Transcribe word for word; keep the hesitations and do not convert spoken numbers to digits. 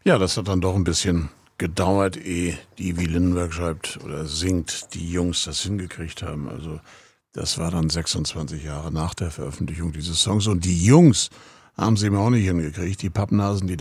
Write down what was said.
Ja, das hat dann doch ein bisschen gedauert, ehe die, wie Lindenberg schreibt oder singt, die Jungs das hingekriegt haben. Also das war dann sechsundzwanzig Jahre nach der Veröffentlichung dieses Songs. Und die Jungs haben sie ihm auch nicht hingekriegt. Die Pappnasen, die